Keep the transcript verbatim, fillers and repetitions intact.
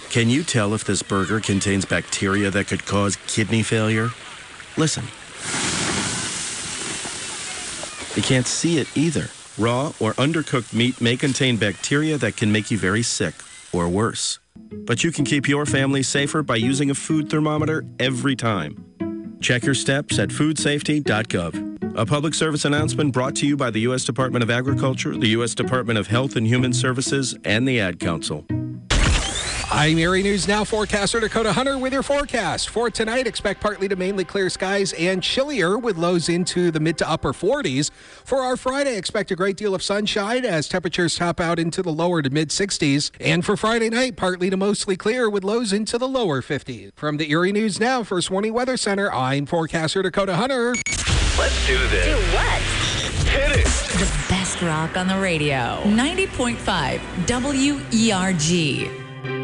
Can you tell if this burger contains bacteria that could cause kidney failure? Listen. You can't see it either. Raw or undercooked meat may contain bacteria that can make you very sick or worse. But you can keep your family safer by using a food thermometer every time. Check your steps at food safety dot gov. A public service announcement brought to you by the U S Department of Agriculture, the U S Department of Health and Human Services, and the Ad Council. I'm Erie News Now forecaster Dakota Hunter with your forecast. For tonight, expect partly to mainly clear skies and chillier with lows into the mid to upper forties. For our Friday, expect a great deal of sunshine as temperatures top out into the lower to mid sixties. And for Friday night, partly to mostly clear with lows into the lower fifties. From the Erie News Now First Warning Weather Center, I'm forecaster Dakota Hunter. Let's do this. Do what? Hit it. The best rock on the radio. ninety point five W E R G.